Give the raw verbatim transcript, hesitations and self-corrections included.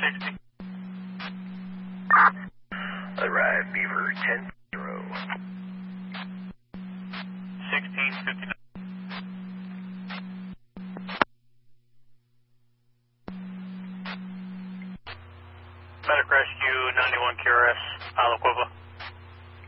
sixty. Arrive, Beaver ten zero. sixteen fifty-nine. Medic Rescue ninety-one Q R S, Isla Cueva.